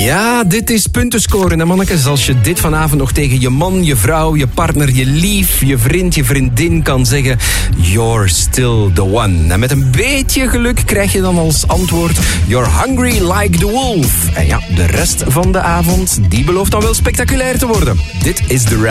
Ja, dit is punten scoren, hè, mannetjes. Als je dit vanavond nog tegen je man, je vrouw, je partner, je lief, je vriend, je vriendin kan zeggen... You're still the one. En met een beetje geluk krijg je dan als antwoord... You're hungry like the wolf. En ja, de rest van de avond, die belooft dan wel spectaculair te worden. Dit is The Rap.